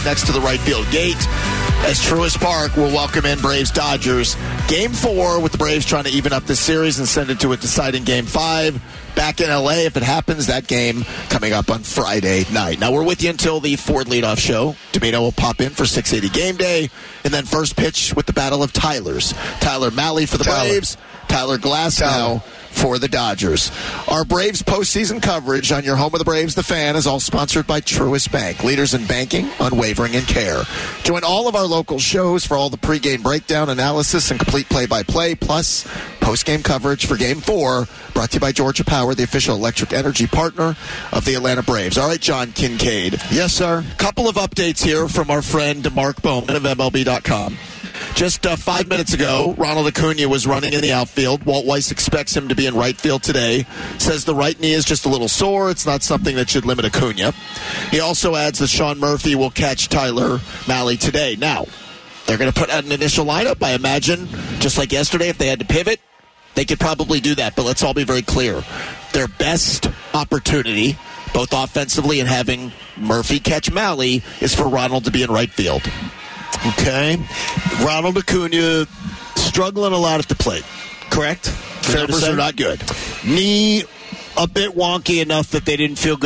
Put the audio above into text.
next to the right field gate as Truist Park will welcome in Braves-Dodgers. Game 4 with the Braves trying to even up the series and send it to a deciding Game 5. Back in L.A. if it happens, that game coming up on Friday night. Now, we're with you until the Ford leadoff show. Domino will pop in for 680 Game Day. And then first pitch with the Battle of Tylers. Tyler Mahle for the Braves. Tyler Glasnow for the Dodgers. Our Braves postseason coverage on your home of the Braves, The Fan, is all sponsored by Truist Bank. Leaders in banking, unwavering in care. Join all of our local shows for all the pregame breakdown, analysis, and complete play-by-play, plus postgame coverage for Game 4, brought to you by Georgia Power, the official electric energy partner of the Atlanta Braves. All right, John Kincaid. Yes, sir. Couple of updates here from our friend Mark Bowman of MLB.com. Just 5 minutes ago, Ronald Acuna was running in the outfield. Walt Weiss expects him to be in right field today. Says the right knee is just a little sore. It's not something that should limit Acuna. He also adds that Sean Murphy will catch Tyler Mahle today. Now, they're going to put out an initial lineup. I imagine, just like yesterday, if they had to pivot, they could probably do that. But let's all be very clear. Their best opportunity, both offensively and having Murphy catch Mahle, is for Ronald to be in right field. Okay. Ronald Acuna struggling a lot at the plate. Correct? The numbers are not good. Knee a bit wonky enough that they didn't feel good